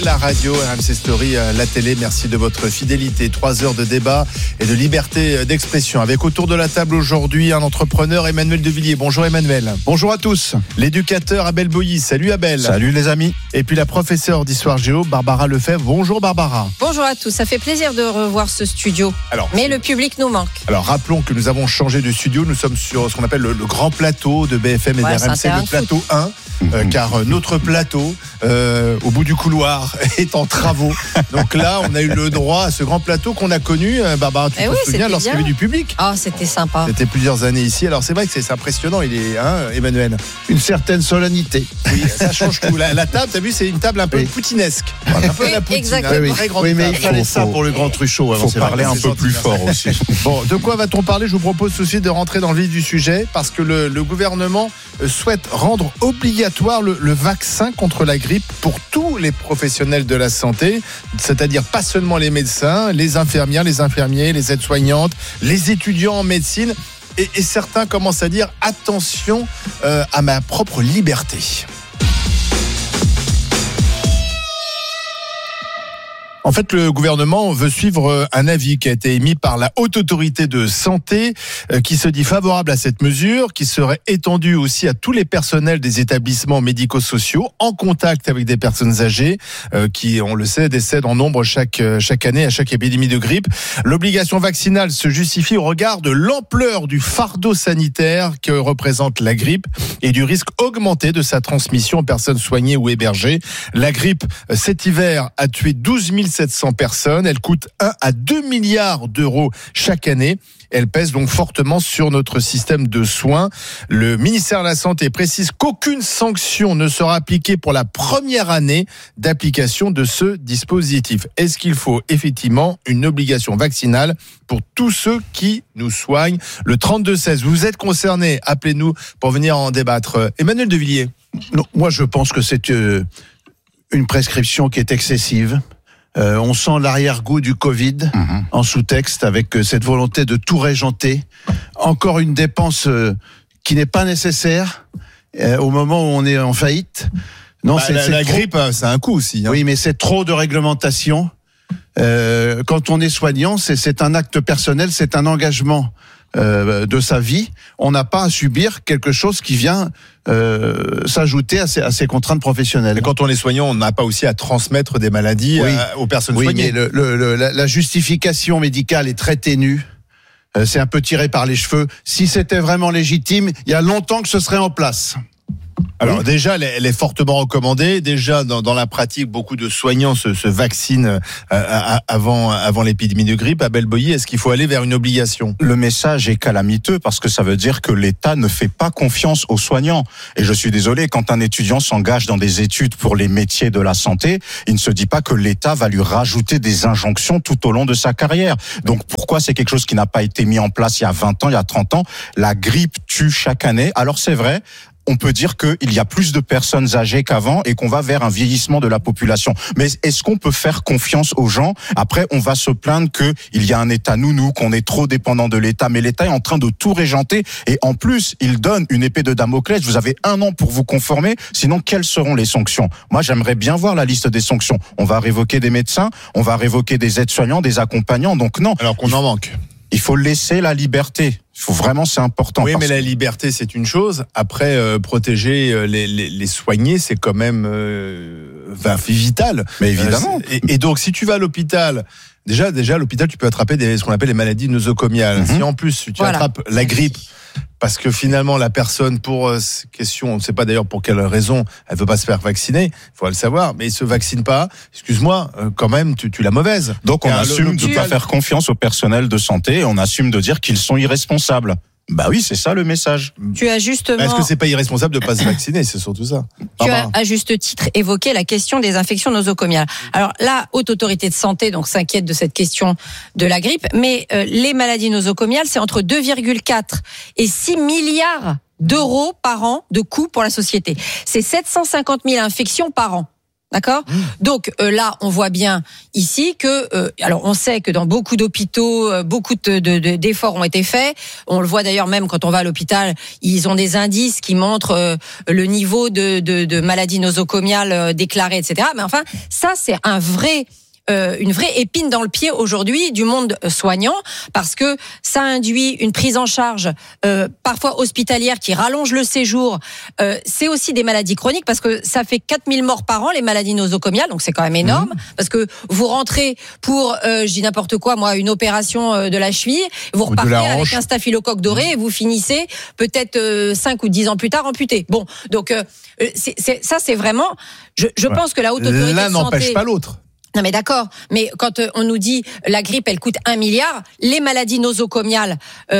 La radio, RMC Story, la télé, merci de votre fidélité. 3 heures de débat et de liberté d'expression. Avec autour de la table aujourd'hui un entrepreneur, Emmanuel Devilliers. Bonjour Emmanuel. Bonjour à tous. L'éducateur Abel Boilly. Salut Abel. Salut les amis. Et puis la professeure d'histoire géo, Barbara Lefebvre. Bonjour Barbara. Bonjour à tous, ça fait plaisir de revoir ce studio. Mais le public nous manque. Alors rappelons que nous avons changé de studio. Nous sommes sur ce qu'on appelle le grand plateau de BFM et d'RMC, le plateau 1. Car notre plateau, au bout du couloir, est en travaux. Donc là, on a eu le droit à ce grand plateau qu'on a connu, Barbara, tu te souviens, lorsqu'il y avait du public. Ah, c'était sympa. C'était plusieurs années ici. Alors c'est vrai que c'est impressionnant, il est, Emmanuel. Une certaine solennité. Oui, ça change tout. La table, t'as vu, c'est une table un peu poutinesque. Voilà, un peu la poutine. Exactement. Très grande mais table. il fallait ça pour le grand Truchot. Il faut parler un peu plus fort aussi. Bon, de quoi va-t-on parler ? Je vous propose tout de suite de rentrer dans le vif du sujet parce que le gouvernement souhaite rendre obligatoire le vaccin contre la grippe pour tous les professionnels de la santé, c'est-à-dire pas seulement les médecins, les infirmières, les infirmiers, les aides-soignantes, les étudiants en médecine et certains commencent à dire attention à ma propre liberté. En fait, le gouvernement veut suivre un avis qui a été émis par la Haute Autorité de Santé qui se dit favorable à cette mesure, qui serait étendue aussi à tous les personnels des établissements médico-sociaux en contact avec des personnes âgées qui, on le sait, décèdent en nombre chaque année à chaque épidémie de grippe. L'obligation vaccinale se justifie au regard de l'ampleur du fardeau sanitaire que représente la grippe et du risque augmenté de sa transmission aux personnes soignées ou hébergées. La grippe, cet hiver, a tué 12 700 personnes. Elle coûte 1 à 2 milliards d'euros chaque année. Elle pèse donc fortement sur notre système de soins. Le ministère de la Santé précise qu'aucune sanction ne sera appliquée pour la première année d'application de ce dispositif. Est-ce qu'il faut effectivement une obligation vaccinale pour tous ceux qui nous soignent ? Le 32-16, vous êtes concernés, appelez-nous pour venir en débattre. Emmanuel Devilliers. Non, moi je pense que c'est une prescription qui est excessive. On sent l'arrière-goût du Covid en sous-texte avec cette volonté de tout régenter. Encore une dépense qui n'est pas nécessaire au moment où on est en faillite. Non, la grippe, ça a un coût aussi. Oui, mais c'est trop de réglementation. Quand on est soignant, c'est un acte personnel, c'est un engagement de sa vie. On n'a pas à subir quelque chose qui vient s'ajouter à ces contraintes professionnelles. Et quand on est soignant, on n'a pas aussi à transmettre des maladies aux personnes soignées. Oui, mais la justification médicale est très ténue. C'est un peu tiré par les cheveux. Si c'était vraiment légitime, il y a longtemps que ce serait en place. Alors déjà, elle est fortement recommandée. Déjà, dans la pratique, beaucoup de soignants se vaccinent avant l'épidémie de grippe. Abel Boilly, est-ce qu'il faut aller vers une obligation ? Le message est calamiteux parce que ça veut dire que l'État ne fait pas confiance aux soignants. Et je suis désolé, quand un étudiant s'engage dans des études pour les métiers de la santé, il ne se dit pas que l'État va lui rajouter des injonctions tout au long de sa carrière. Donc pourquoi c'est quelque chose qui n'a pas été mis en place il y a 20 ans, il y a 30 ans ? La grippe tue chaque année. Alors c'est vrai, on peut dire qu'il y a plus de personnes âgées qu'avant et qu'on va vers un vieillissement de la population. Mais est-ce qu'on peut faire confiance aux gens ? Après, on va se plaindre qu'il y a un État nounou, qu'on est trop dépendant de l'État. Mais l'État est en train de tout régenter. Et en plus, il donne une épée de Damoclès. Vous avez 1 an pour vous conformer. Sinon, quelles seront les sanctions ? Moi, j'aimerais bien voir la liste des sanctions. On va révoquer des médecins, on va révoquer des aides-soignants, des accompagnants. Donc non. Alors qu'on en manque. Il faut laisser la liberté. C'est important. Oui, mais la liberté, c'est une chose. Après, protéger les soignés, c'est quand même vital. Mais évidemment. Et donc, si tu vas à l'hôpital, déjà à l'hôpital, tu peux attraper ce qu'on appelle les maladies nosocomiales. Si en plus, tu attrapes la grippe, parce que finalement, la personne, pour question, on ne sait pas d'ailleurs pour quelle raison, elle veut pas se faire vacciner, il faut le savoir, mais il se vaccine pas. Excuse-moi, quand même, tu l'as mauvaise. Donc on assume de ne pas faire confiance au personnel de santé, et on assume de dire qu'ils sont irresponsables. Bah oui, c'est ça le message. Tu as justement. Est-ce que c'est pas irresponsable de pas se vacciner ? C'est surtout ça. Tu as à juste titre évoqué la question des infections nosocomiales. Alors la Haute Autorité de Santé donc s'inquiète de cette question de la grippe, mais les maladies nosocomiales, c'est entre 2,4 et 6 milliards d'euros par an de coûts pour la société. C'est 750 000 infections par an. D'accord. Donc là, on voit bien ici que, alors on sait que dans beaucoup d'hôpitaux, beaucoup d'efforts ont été faits. On le voit d'ailleurs même quand on va à l'hôpital, ils ont des indices qui montrent le niveau de maladies nosocomiales déclarées, etc. Mais enfin, ça c'est une vraie épine dans le pied aujourd'hui du monde soignant, parce que ça induit une prise en charge parfois hospitalière qui rallonge le séjour. C'est aussi des maladies chroniques, parce que ça fait 4000 morts par an, les maladies nosocomiales, donc c'est quand même énorme, parce que vous rentrez pour, je dis n'importe quoi, moi, une opération de la cheville, vous repartez avec un staphylocoque doré et vous finissez peut-être 5 ou 10 ans plus tard amputé. Bon, donc ça c'est vraiment, je pense que la haute autorité de santé... L'un n'empêche pas l'autre. Non mais d'accord, mais quand on nous dit la grippe elle coûte 1 milliard, les maladies nosocomiales,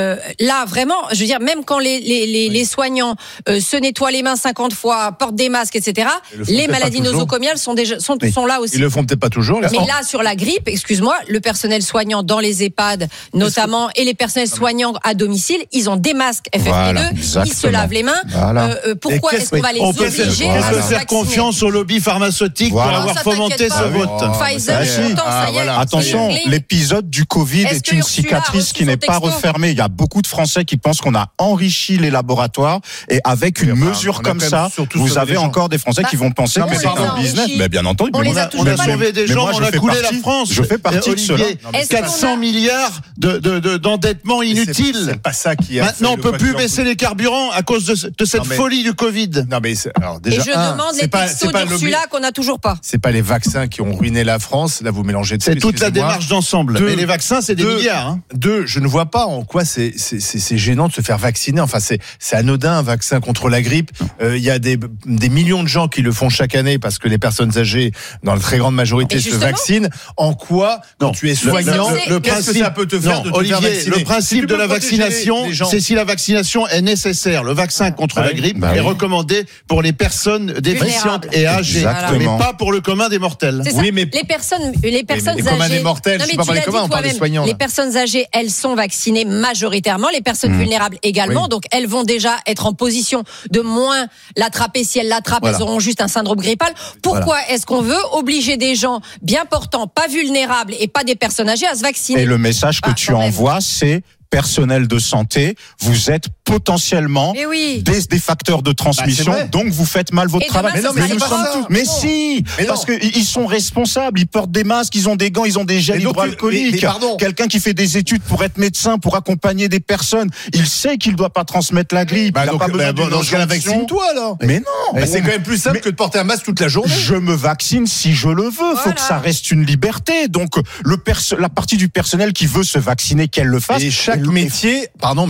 là vraiment, je veux dire, même quand les soignants se nettoient les mains 50 fois, portent des masques, etc., les maladies nosocomiales sont là aussi. Ils le font peut-être pas toujours. Mais là, sur la grippe, excuse-moi, le personnel soignant dans les EHPAD notamment, et les personnels soignants à domicile, ils ont des masques FFP2, ils se lavent les mains. Pourquoi est-ce qu'on va les obliger à se vacciner ? faire confiance au lobby pharmaceutique pour avoir fomenté ce vote. Pfizer, ça y est. Attention, l'épisode du Covid est une cicatrice qui n'est pas refermée. Il y a beaucoup de Français qui pensent qu'on a enrichi les laboratoires, et avec une mesure comme ça, vous avez encore des Français qui vont penser que c'est un business. Mais bien entendu, on a sauvé des gens, on a coulé la France. Je fais partie de cela. 400 milliards d'endettement inutile. C'est pas ça qui a. Maintenant, on peut plus baisser les carburants à cause de cette folie du Covid. Non mais alors déjà, et je demande les textos d'Ursula qu'on n'a toujours pas. C'est pas les vaccins qui ont ruiné la France. Là, vous mélangez tout. C'est toute la démarche d'ensemble. Mais les vaccins, c'est des milliards. Je ne vois pas en quoi c'est gênant de se faire vacciner. Enfin, c'est anodin, un vaccin contre la grippe. Il y a des millions de gens qui le font chaque année parce que les personnes âgées, dans la très grande majorité, se vaccinent. En quoi, quand tu es soignant, qu'est-ce que ça peut te faire de te faire vacciner ? Le principe de la vaccination, c'est si la vaccination est nécessaire. Le vaccin contre la grippe est recommandé pour les personnes déficientes et âgées, mais pas pour le commun des mortels. Oui, mais les personnes âgées, mortels, je parle des communs, on parle des soignants. Les personnes âgées, elles sont vaccinées majoritairement, les personnes vulnérables également, donc elles vont déjà être en position de moins l'attraper. Si elles l'attrapent, elles auront juste un syndrome grippal. Pourquoi est-ce qu'on veut obliger des gens bien portants, pas vulnérables et pas des personnes âgées à se vacciner ? Et le message que tu envoies, c'est: personnel de santé, vous êtes potentiellement des facteurs de transmission, donc vous faites mal votre travail. Mais si, parce qu'ils sont responsables, ils portent des masques, ils ont des gants, ils ont des gels hydroalcooliques. Quelqu'un qui fait des études pour être médecin, pour accompagner des personnes, il sait qu'il ne doit pas transmettre la grippe. Dans ce cas-là, vaccine-toi alors. Mais non, c'est quand même plus simple que de porter un masque toute la journée. Je me vaccine si je le veux, faut que ça reste une liberté. Donc la partie du personnel qui veut se vacciner, qu'elle le fasse. Et chaque métier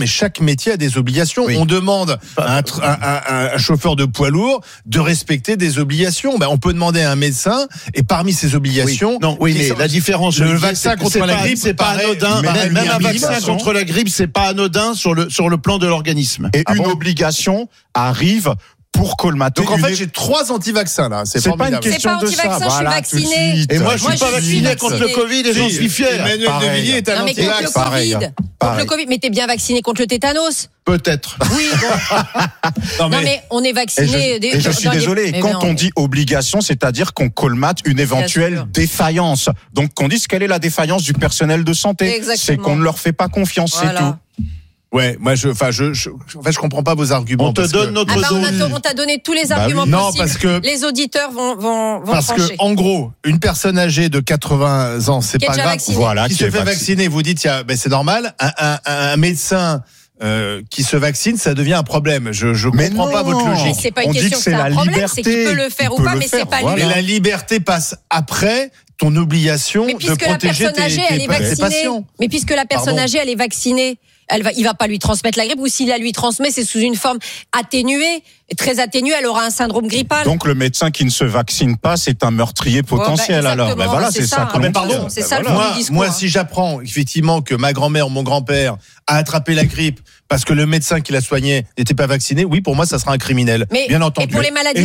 a des obligations. On demande à un chauffeur de poids lourd de respecter des obligations. On peut demander à un médecin, et parmi ces obligations... mais la différence... Le vaccin contre la grippe, c'est pas anodin. Même un vaccin contre la grippe, c'est pas anodin sur le plan de l'organisme. Et une obligation arrive pour colmater. Donc en fait, j'ai 3 anti-vaccins là. C'est pas une question de ça. Je suis vacciné. Et moi, je suis pas vacciné contre le Covid et j'en suis fier. Emmanuel de Villiers est un anti-vax. Contre le Covid, mais t'es bien vacciné contre le tétanos ? Peut-être. Oui. Non mais on est vacciné. Et je suis désolé. Quand on dit obligation, c'est-à-dire qu'on colmate une éventuelle défaillance. Donc qu'on dise quelle est la défaillance du personnel de santé. C'est qu'on ne leur fait pas confiance, c'est tout. Ouais, moi je comprends pas vos arguments. On te donne notre on t'a donné tous les arguments possibles. Non, parce que les auditeurs vont parce trancher. Que en gros, une personne âgée de 80 ans, c'est pas grave, qui se fait vacciner, vous dites c'est normal, un médecin qui se vaccine, ça devient un problème. Je comprends pas votre logique. Mais c'est pas une question que c'est un problème, c'est qu'il peut le faire ou pas, mais c'est pas lui. Mais la liberté passe après ton obligation de protéger tes patients. Mais puisque la personne âgée, elle est vaccinée, il va pas lui transmettre la grippe, ou s'il la lui transmet, c'est sous une forme atténuée, très atténuée, elle aura un syndrome grippal. Donc le médecin qui ne se vaccine pas, c'est un meurtrier potentiel alors. Voilà, c'est ça. Pardon. C'est ça le discours. Moi, si j'apprends effectivement que ma grand-mère ou mon grand-père a attrapé la grippe parce que le médecin qui l'a soigné n'était pas vacciné, oui, pour moi, ça sera un criminel. Mais, bien entendu. Et pour les maladies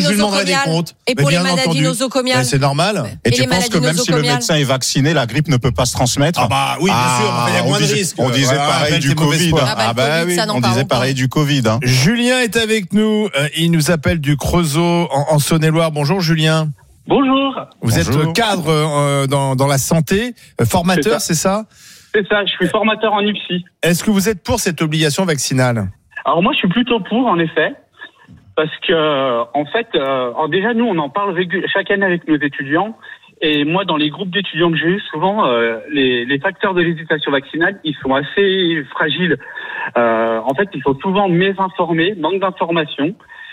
nosocomiales. C'est normal. Et tu penses que même si le médecin est vacciné, la grippe ne peut pas se transmettre? Ah bah oui, bien sûr, il y a moins de risques. On disait pareil du Covid. On disait pareil du Covid. Julien est avec nous. Il nous appelle du Creusot en Saône-et-Loire. Bonjour Julien. Bonjour. Vous êtes cadre dans la santé, formateur, c'est ça ? C'est ça, je suis formateur en UPSI. Est-ce que vous êtes pour cette obligation vaccinale ? Alors moi, je suis plutôt pour, en effet, parce que, en fait, déjà, nous, on en parle chaque année avec nos étudiants, et moi, dans les groupes d'étudiants que j'ai eu, souvent, les facteurs de l'hésitation vaccinale, ils sont assez fragiles. En fait, ils sont souvent mésinformés, manque d'informations,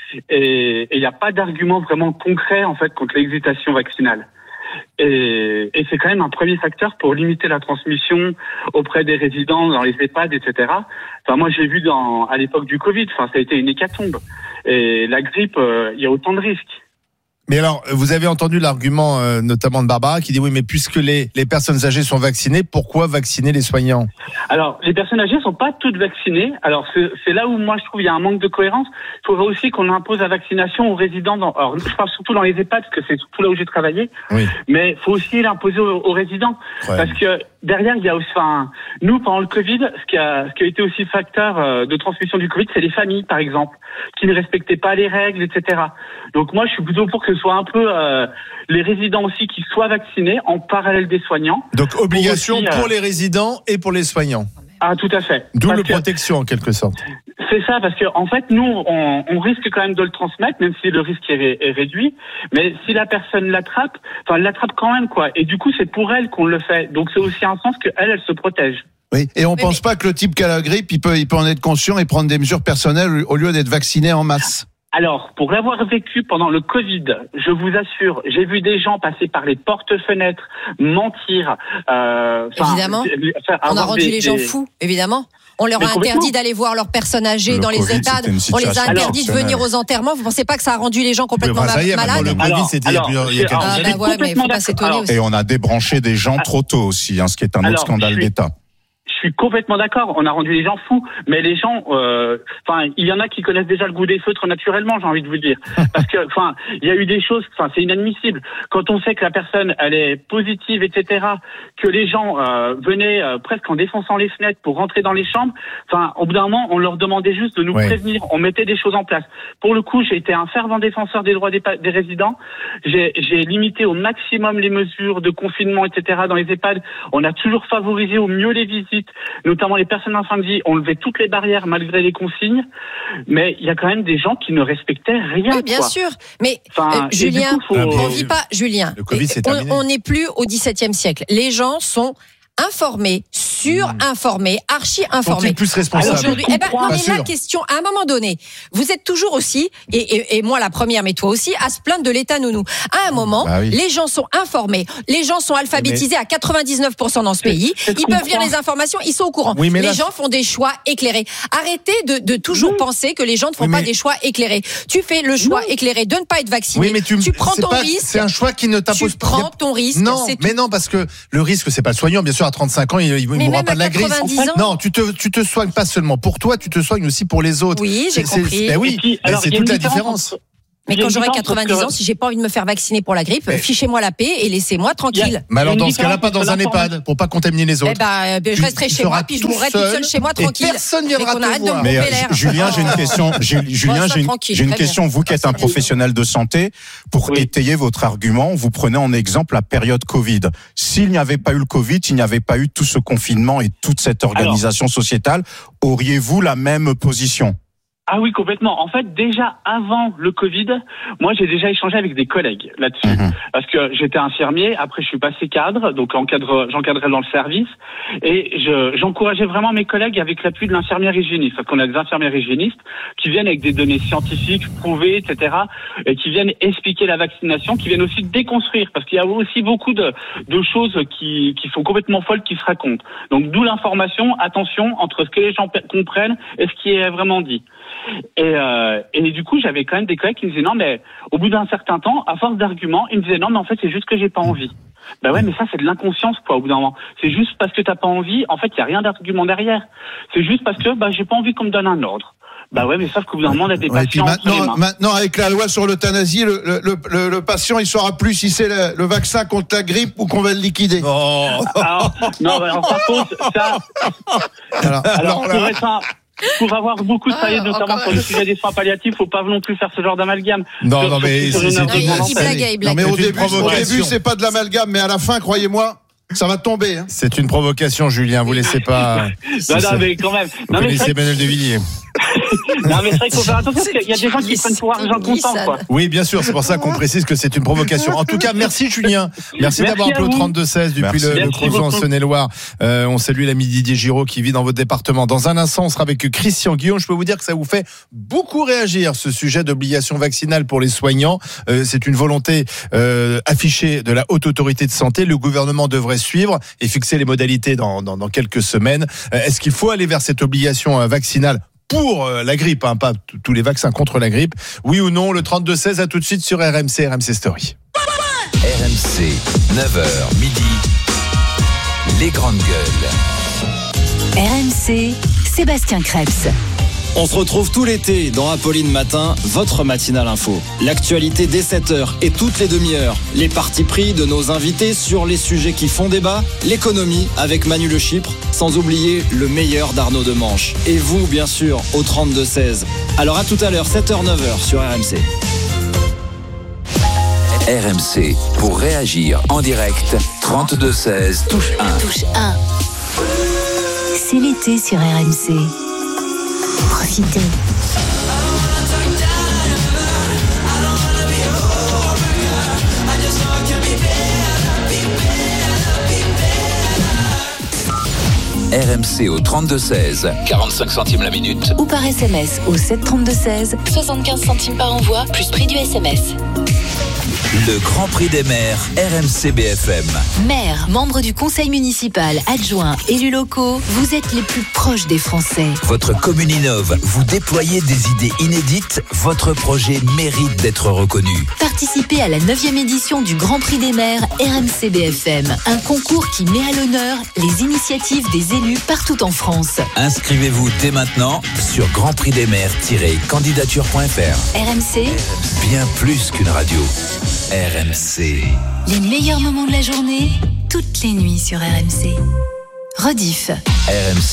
et il n'y a pas d'argument vraiment concret, en fait, contre l'hésitation vaccinale. Et c'est quand même un premier facteur pour limiter la transmission auprès des résidents dans les EHPAD, etc. Enfin, moi, j'ai vu à l'époque du Covid, ça a été une hécatombe. Et la grippe, il y a autant de risques. Mais alors, vous avez entendu l'argument notamment de Barbara qui dit oui, mais puisque les personnes âgées sont vaccinées, pourquoi vacciner les soignants ? Alors, les personnes âgées sont pas toutes vaccinées. Alors, c'est là où moi je trouve il y a un manque de cohérence. Il faudrait aussi qu'on impose la vaccination aux résidents. Alors, je parle surtout dans les EHPAD parce que c'est surtout là où j'ai travaillé. Oui. Mais il faut aussi l'imposer aux résidents, ouais. Parce que derrière il y a aussi, nous pendant le Covid, ce qui a été aussi facteur de transmission du Covid, c'est les familles par exemple qui ne respectaient pas les règles, etc. Donc moi je suis plutôt pour que ce soit un peu les résidents aussi qui soient vaccinés en parallèle des soignants. Donc obligation pour les résidents et pour les soignants. Ah, tout à fait. Double protection en quelque sorte. C'est ça, parce que en fait, nous, on risque quand même de le transmettre, même si le risque est réduit. Mais si la personne l'attrape, elle l'attrape quand même, quoi. Et du coup, c'est pour elle qu'on le fait. Donc, c'est aussi un sens qu'elle se protège. Oui, et on pense pas que le type qui a la grippe, il peut en être conscient et prendre des mesures personnelles au lieu d'être vacciné en masse. Alors, pour l'avoir vécu pendant le Covid, je vous assure, j'ai vu des gens passer par les portes-fenêtres, mentir. Évidemment. On a rendu les gens fous, évidemment. On leur a interdit d'aller voir leurs personnes âgées dans les EHPAD. On les a interdit de venir aux enterrements. Vous pensez pas que ça a rendu les gens complètement malades ? Le Covid, c'était il y a quelques années. Ouais, mais faut pas s'étonner aussi. Et on a débranché des gens trop tôt aussi, ce qui est un autre scandale d'État. Je suis complètement d'accord. On a rendu les gens fous, mais les gens, il y en a qui connaissent déjà le goût des feutres naturellement, j'ai envie de vous dire, parce que, il y a eu des choses, c'est inadmissible. Quand on sait que la personne, elle est positive, etc., que les gens venaient presque en défonçant les fenêtres pour rentrer dans les chambres. Au bout d'un moment, on leur demandait juste de nous prévenir. On mettait des choses en place. Pour le coup, j'ai été un fervent défenseur des droits des résidents. J'ai limité au maximum les mesures de confinement, etc., dans les EHPAD. On a toujours favorisé au mieux les visites, notamment les personnes en fin de vie. On levait toutes les barrières malgré les consignes, mais il y a quand même des gens qui ne respectaient rien. Oui, bien sûr, mais Julien, on vit pas, Julien. Le Covid, c'est terminé. On n'est plus au XVIIe siècle. Les gens sont informés, surinformés, archi-informés. Sont-ils plus responsables ? Aujourd'hui, non, mais ma question, à un moment donné, vous êtes toujours aussi, et moi la première, mais toi aussi, à se plaindre de l'État nounou. À un moment, les gens sont informés, les gens sont alphabétisés à 99% dans ce pays, ils peuvent lire les informations, ils sont au courant. Oui, les gens font des choix éclairés. Arrêtez de toujours penser que les gens ne font pas des choix éclairés. Tu fais le choix éclairé de ne pas être vacciné. Oui, mais tu prends ton risque. C'est un choix qui ne t'impose pas. Tu prends ton risque. Non, mais non, parce que le risque, c'est pas le soignant, bien sûr. À 35 ans, il ne mourra pas de la grippe. Non, tu te soignes pas seulement pour toi, tu te soignes aussi pour les autres. Oui, j'ai compris. C'est toute la différence. Mais quand j'aurai 90 ans, si j'ai pas envie de me faire vacciner pour la grippe, fichez-moi la paix et laissez-moi tranquille. Mais alors dans ce cas-là, pas dans un EHPAD pour pas contaminer les autres. Je resterai chez moi puis je mourrai toute seule chez moi tranquille. Personne viendra te voir. Mais Julien, j'ai une question. J'ai une question. Vous qui êtes un professionnel de santé, pour étayer votre argument, vous prenez en exemple la période Covid. S'il n'y avait pas eu le Covid, il n'y avait pas eu tout ce confinement et toute cette organisation sociétale, auriez-vous la même position ? Ah oui, complètement. En fait, déjà avant le Covid, moi j'ai déjà échangé avec des collègues là-dessus. Parce que j'étais infirmier, après je suis passé cadre, donc j'encadrais dans le service, et j'encourageais vraiment mes collègues avec l'appui de l'infirmière hygiéniste. Parce qu'on a des infirmières hygiénistes qui viennent avec des données scientifiques prouvées, etc., et qui viennent expliquer la vaccination, qui viennent aussi déconstruire, parce qu'il y a aussi beaucoup de choses qui sont complètement folles qui se racontent. Donc d'où l'information, attention entre ce que les gens comprennent et ce qui est vraiment dit. Et du coup, j'avais quand même des collègues qui me disaient non, mais au bout d'un certain temps, à force d'arguments, ils me disaient non, mais en fait, c'est juste que j'ai pas envie. Bah ouais, mais ça, c'est de l'inconscience, quoi, au bout d'un moment. C'est juste parce que t'as pas envie, en fait, il y a rien d'argument derrière. C'est juste parce que, j'ai pas envie qu'on me donne un ordre. Bah ouais, mais sauf qu'au bout d'un moment, on a des patients. Maintenant, avec la loi sur l'euthanasie, le patient, il saura plus si c'est le vaccin contre la grippe ou qu'on va le liquider. Alors, par contre, ça. Alors, pour avoir beaucoup travaillé, notamment sur le sujet des soins palliatifs, faut pas non plus faire ce genre d'amalgame. Non, mais il blaguait. Non, mais au début, provocation. c'est pas de l'amalgame, mais à la fin, croyez-moi, ça va tomber. Hein. C'est une provocation, Julien. Vous laissez pas. Non, mais quand même. Vous connaissez Emmanuel de Villiers. Non, mais c'est vrai qu'il faut faire attention parce qu'il y a des gens qui prennent pour argent comptant, quoi. Oui, bien sûr. C'est pour ça qu'on précise que c'est une provocation. En tout cas, merci Julien. Merci d'avoir appelé au 32-16 depuis le Creusot en Saône-et-Loire. On salue l'ami Didier Giraud qui vit dans votre département. Dans un instant, on sera avec Christian Guillaume. Je peux vous dire que ça vous fait beaucoup réagir, ce sujet d'obligation vaccinale pour les soignants. C'est une volonté affichée de la Haute Autorité de Santé. Le gouvernement devrait suivre et fixer les modalités dans quelques semaines. Est-ce qu'il faut aller vers cette obligation vaccinale pour la grippe, hein, pas tous les vaccins contre la grippe? Oui ou non? Le 32-16, à tout de suite sur RMC Story. RMC, 9h midi, les grandes gueules. RMC, Sébastien Krebs. On se retrouve tout l'été dans Apolline Matin, votre matinale info. L'actualité dès 7h et toutes les demi-heures. Les partis pris de nos invités sur les sujets qui font débat. L'économie avec Manu Le Chypre, sans oublier le meilleur d'Arnaud Demanche. Et vous, bien sûr, au 32-16. Alors à tout à l'heure, 7h-9h sur RMC. RMC, pour réagir en direct, 32-16, touche 1. Touche 1. C'est l'été sur RMC. Profitez. RMC au 32-16, 45 centimes la minute. Ou par SMS au 732-16, 75 centimes par envoi, plus prix du SMS. Le Grand Prix des maires, RMC BFM. Maires, membres du conseil municipal, adjoints, élus locaux, vous êtes les plus proches des Français. Votre commune innove, vous déployez des idées inédites, votre projet mérite d'être reconnu. Participez à la 9e édition du Grand Prix des maires RMC BFM, un concours qui met à l'honneur les initiatives des élus partout en France. Inscrivez-vous dès maintenant sur grandprixdesmaires-candidature.fr. RMC, Bien plus qu'une radio. RMC. les meilleurs moments de la journée, toutes les nuits sur RMC. Rediff. RMC.